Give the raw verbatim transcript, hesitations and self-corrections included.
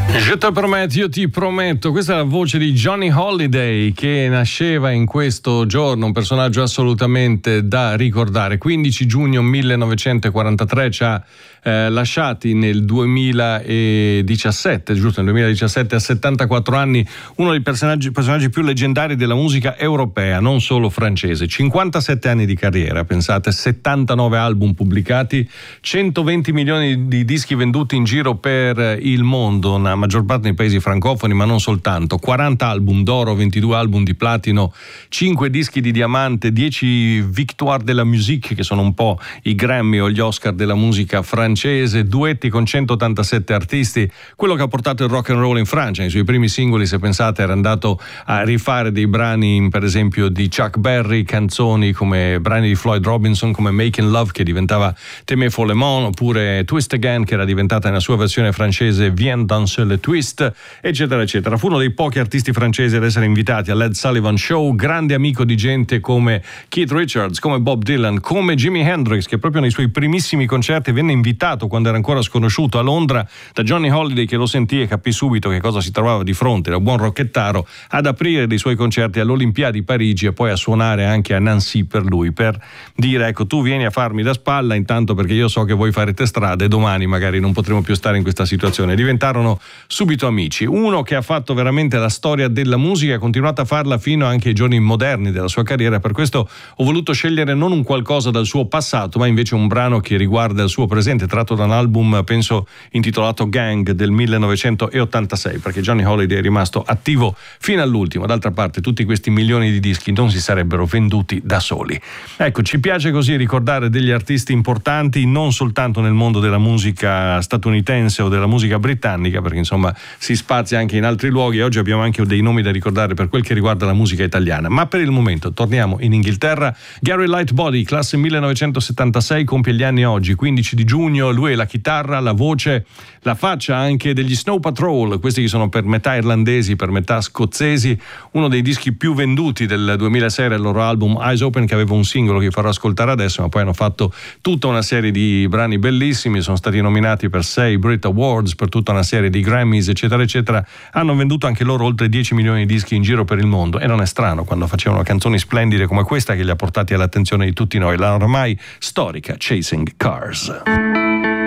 Je te prometto, io ti prometto, questa è la voce di Johnny Holiday che nasceva in questo giorno, un personaggio assolutamente da ricordare. quindici giugno millenovecentoquarantatré ci ha eh, lasciati nel duemiladiciassette, giusto? Nel duemiladiciassette, a settantaquattro anni, uno dei personaggi, personaggi più leggendari della musica europea, non solo francese. cinquantasette anni di carriera, pensate, settantanove album pubblicati, centoventi milioni di dischi venduti in giro per il mondo, una maggior parte nei paesi francofoni, ma non soltanto. quaranta album d'oro, ventidue album di platino, cinque dischi di diamante, dieci Victoire de la Musique, che sono un po' i Grammy o gli Oscar della musica francese, duetti con centottantasette artisti, quello che ha portato il rock and roll in Francia. Nei suoi primi singoli, se pensate, era andato a rifare dei brani, per esempio, di Chuck Berry, canzoni come brani di Floyd Robinson, come Making Love, che diventava T'aimer for le Monde, oppure Twist Again, che era diventata nella sua versione francese Viens danser le twist, eccetera eccetera. Fu uno dei pochi artisti francesi ad essere invitati al Ed Sullivan Show, grande amico di gente come Keith Richards, come Bob Dylan, come Jimi Hendrix, che proprio nei suoi primissimi concerti venne invitato, quando era ancora sconosciuto, a Londra da Johnny Holiday, che lo sentì e capì subito che cosa si trovava di fronte, da buon rocchettaro, ad aprire dei suoi concerti all'Olimpiadi Parigi e poi a suonare anche a Nancy per lui, per dire: ecco, tu vieni a farmi da spalla intanto, perché io so che voi farete strada e domani magari non potremo più stare in questa situazione. Diventarono subito amici. Uno che ha fatto veramente la storia della musica e ha continuato a farla fino anche ai giorni moderni della sua carriera. Per questo ho voluto scegliere non un qualcosa dal suo passato, ma invece un brano che riguarda il suo presente, tratto da un album, penso, intitolato Gang del millenovecentottantasei, perché Johnny Holiday è rimasto attivo fino all'ultimo. D'altra parte, tutti questi milioni di dischi non si sarebbero venduti da soli. Ecco, ci piace così ricordare degli artisti importanti, non soltanto nel mondo della musica statunitense o della musica britannica, perché insomma si spazia anche in altri luoghi. Oggi abbiamo anche dei nomi da ricordare per quel che riguarda la musica italiana, ma per il momento torniamo in Inghilterra. Gary Lightbody, classe millenovecentosettantasei, compie gli anni oggi, quindici di giugno. Lui è la chitarra, la voce, la faccia anche degli Snow Patrol, questi che sono per metà irlandesi, per metà scozzesi. Uno dei dischi più venduti del duemilasei era il loro album Eyes Open, che aveva un singolo che farò ascoltare adesso, ma poi hanno fatto tutta una serie di brani bellissimi, sono stati nominati per sei Brit Awards, per tutta una serie di Grammys, eccetera eccetera. Hanno venduto anche loro oltre dieci milioni di dischi in giro per il mondo, e non è strano quando facevano canzoni splendide come questa che li ha portati all'attenzione di tutti noi, la ormai storica Chasing Cars.